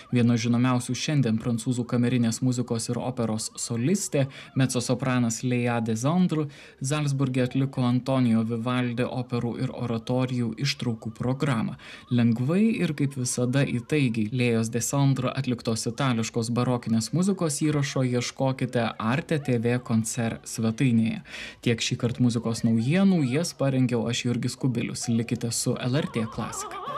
Viena žinomiausių šiandien prancūzų kamerinės muzikos ir operos solistė, mecosopranas Lea Desandre, Zalcburge atliko Antonijo Vivaldi operų ir oratorijų ištraukų programą. Lengvai ir kaip visada įtaigiai Lėjos Desandre atliktos itališkos barokinės muzikos įrašo ieškokite Arte TV koncert svetainėje. Tiek šįkart muzikos naujienų, jas parengiau aš Jurgis Kubilius. Likite su LRT Klasika.